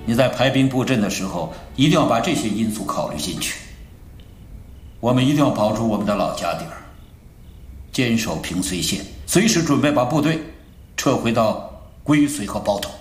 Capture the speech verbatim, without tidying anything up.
你在排兵布阵的时候，一定要把这些因素考虑进去。我们一定要保住我们的老家底儿，坚守平绥县，随时准备把部队撤回到归绥和包头。